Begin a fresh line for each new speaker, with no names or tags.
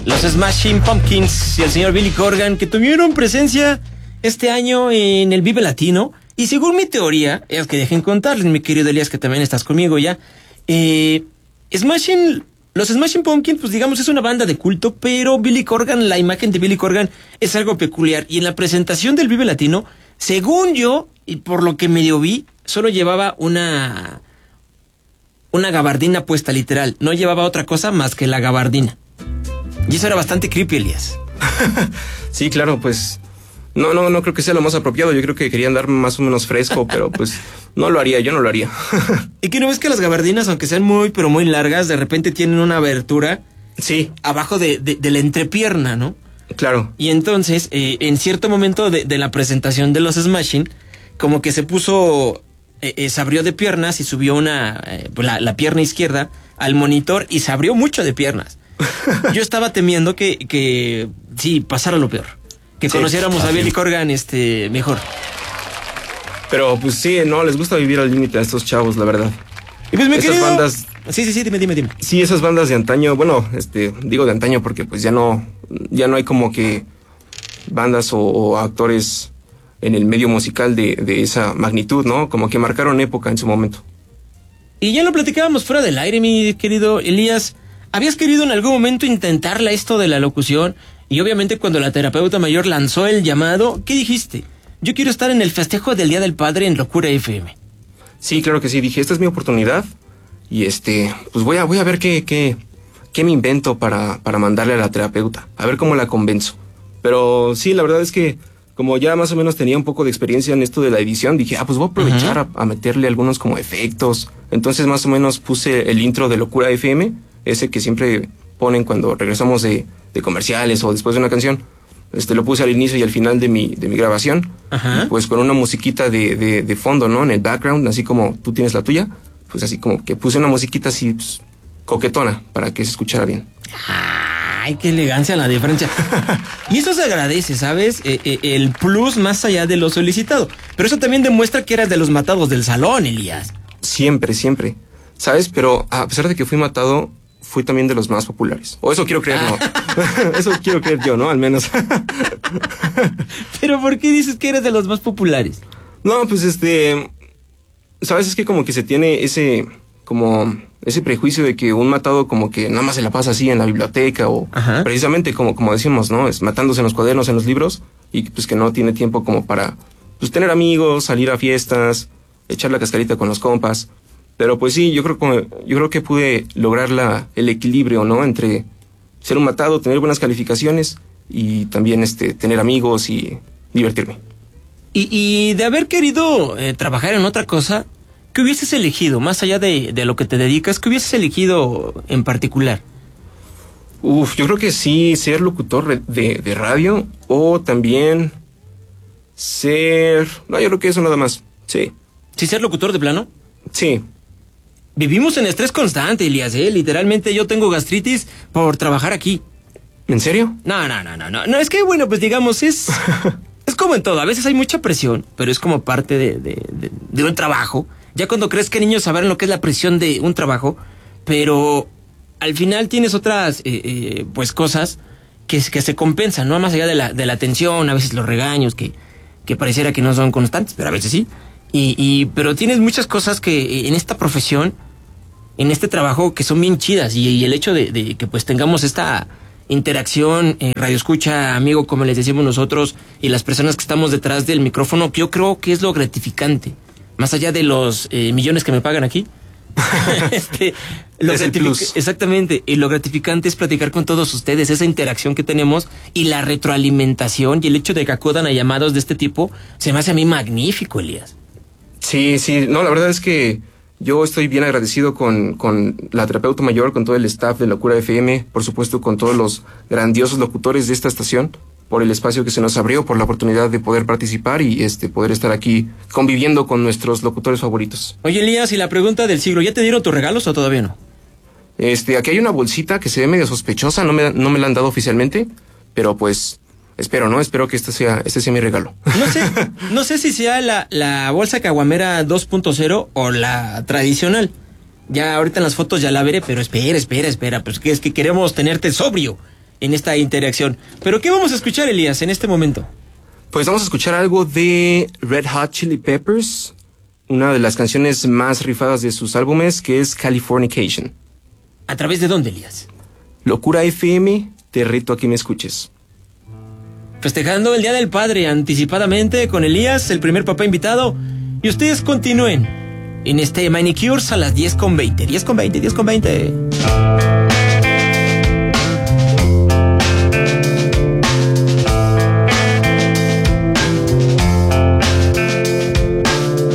Los Smashing Pumpkins y el señor Billy Corgan, que tuvieron presencia este año en el Vive Latino. Y según mi teoría, es que dejen contarles, mi querido Elías, que también estás conmigo ya. Los Smashing Pumpkins, pues digamos, es una banda de culto, pero Billy Corgan, la imagen de Billy Corgan es algo peculiar. Y en la presentación del Vive Latino, según yo, y por lo que medio vi, solo llevaba una gabardina puesta, literal. No llevaba otra cosa más que la gabardina. Y eso era bastante creepy, Elías.
Sí, claro, pues no creo que sea lo más apropiado. Yo creo que quería andar más o menos fresco, pero pues yo no lo haría.
¿Y que no ves que las gabardinas, aunque sean muy, pero muy largas, de repente tienen una abertura?
Sí.
Abajo de la entrepierna, ¿no?
Claro.
Y entonces, en cierto momento de la presentación de los Smashing, como que se puso, se abrió de piernas y subió la pierna izquierda al monitor y se abrió mucho de piernas. Yo estaba temiendo que sí, pasara lo peor. Que sí, conociéramos a Billy Corgan mejor.
Pero pues sí, no, les gusta vivir al límite a estos chavos, la verdad.
Y pues
esas bandas...
Sí, dime.
Sí, esas bandas de antaño, bueno, digo de antaño porque pues ya no hay como que bandas o actores en el medio musical de esa magnitud, ¿no? Como que marcaron época en su momento.
Y ya lo platicábamos fuera del aire, mi querido Elías. ¿Habías querido en algún momento intentarla esto de la locución? Y obviamente cuando la terapeuta mayor lanzó el llamado, ¿qué dijiste? Yo quiero estar en el festejo del Día del Padre en Locura FM.
Sí, claro que sí. Dije, esta es mi oportunidad. Y pues voy a ver qué me invento para mandarle a la terapeuta. A ver cómo la convenzo. Pero sí, la verdad es que como ya más o menos tenía un poco de experiencia en esto de la edición, dije, pues voy a aprovechar a meterle algunos como efectos. Entonces más o menos puse el intro de Locura FM, ese que siempre ponen cuando regresamos de comerciales o después de una canción. Lo puse al inicio y al final de mi grabación. Ajá. Pues con una musiquita de fondo, ¿no? En el background, así como tú tienes la tuya. Pues así como que puse una musiquita así pues, coquetona para que se escuchara bien.
¡Ay, qué elegancia la diferencia! Y eso se agradece, ¿sabes? El plus más allá de lo solicitado. Pero eso también demuestra que eras de los matados del salón, Elías.
Siempre. ¿Sabes? Pero a pesar de que fui matado, fui también de los más populares. O eso quiero creer, ¿no? Eso quiero creer yo, ¿no? Al menos.
¿Pero por qué dices que eres de los más populares?
No, pues ¿sabes? Es que como que se tiene ese prejuicio de que un matado como que nada más se la pasa así en la biblioteca o Ajá. Precisamente como decimos, ¿no? Es matándose en los cuadernos, en los libros y pues que no tiene tiempo como para pues tener amigos, salir a fiestas, echar la cascarita con los compas. Pero pues sí, yo creo que pude lograr el equilibrio, ¿no? Entre ser un matado, tener buenas calificaciones y también tener amigos y divertirme.
Y de haber querido trabajar en otra cosa, ¿qué hubieses elegido? Más allá de lo que te dedicas, ¿qué hubieses elegido en particular?
Yo creo que sí, ser locutor de radio o también ser... No, yo creo que eso nada más, sí.
¿Sí ser locutor de plano?
Sí.
Vivimos en estrés constante, Elías, Literalmente yo tengo gastritis por trabajar aquí.
¿En serio?
No, es que bueno, pues digamos, es como en todo. A veces hay mucha presión, pero es como parte de un trabajo. Ya cuando crees que niños saben lo que es la presión de un trabajo, pero al final tienes otras pues cosas que se compensan, ¿no? Más allá de la tensión, a veces los regaños que pareciera que no son constantes, pero a veces sí. Pero tienes muchas cosas que en esta profesión, en este trabajo, que son bien chidas. Y el hecho de que pues tengamos esta interacción, radio escucha, amigo, como les decimos nosotros, y las personas que estamos detrás del micrófono, que yo creo que es lo gratificante. Más allá de los millones que me pagan aquí. Exactamente. Y lo gratificante es platicar con todos ustedes, esa interacción que tenemos y la retroalimentación y el hecho de que acudan a llamados de este tipo, se me hace a mí magnífico, Elías.
Sí, no, la verdad es que yo estoy bien agradecido con la terapeuta mayor, con todo el staff de Locura FM, por supuesto con todos los grandiosos locutores de esta estación, por el espacio que se nos abrió, por la oportunidad de poder participar y poder estar aquí conviviendo con nuestros locutores favoritos.
Oye, Elías, y la pregunta del siglo, ¿ya te dieron tus regalos o todavía no?
Aquí hay una bolsita que se ve medio sospechosa, no me la han dado oficialmente, pero pues... Espero que este sea mi regalo.
No sé si sea la bolsa caguamera 2.0 o la tradicional. Ya ahorita en las fotos ya la veré, pero espera. Pues que es que queremos tenerte sobrio. en esta interacción. Pero ¿qué vamos a escuchar, Elías, en este momento?
Pues vamos a escuchar algo de Red Hot Chili Peppers, una de las canciones más rifadas de sus álbumes, que es Californication.
¿A través de dónde, Elías?
Locura FM, te reto a que me escuches.
Festejando el Día del Padre anticipadamente con Elías, el primer papá invitado. Y ustedes continúen en este Manicures a las 10:20. 10:20.